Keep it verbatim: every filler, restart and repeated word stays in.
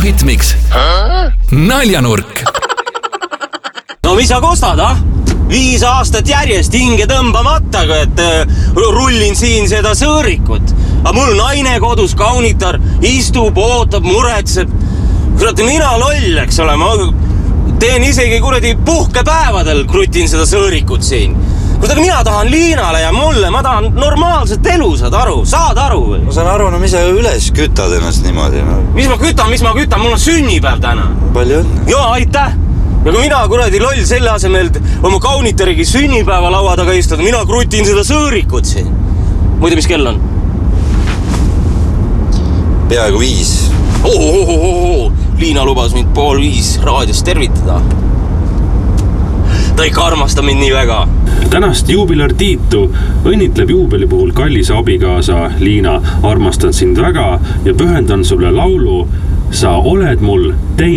Hitmix. Naljanurk. No mis sa kostad, ah? Viis aastat järjest hinge tõmbamata, et rullin siin seda sõõrikut. Aga mul naine kodus kaunitar, istub, ootab, muretseb. Kuradi, mina loll, eks ole, ma teen isegi kuradi puhkepäevadel krutin seda sõõrikut siin. Kuidagi mina tahan Liinale ja mulle, ma tahan normaalset elu, saad aru, saad aru või? Ma saan aru, no mis sa üles kütad ennast niimoodi? No. Mis ma kütan, mis ma kütan, mul on sünnipäev täna. Palju õnne. Joo, aitäh! Ja kui mina kuradi loll selle asemel oma kaunitarigi sünnipäeva laua taga istud, mina krutin seda sõõrikut siin. Muide, mis kell on? Peaaegu viis. Oh, oh, oh, oh. Liina lubas mind pool viis raadios tervitada. Ta ei armasta mind nii väga. Tänast juubilar Tiitu õnnitleb juubeli puhul kallis abikaasa Liina. Armastan sind väga ja pühendan sulle laulu Sa oled mul teine.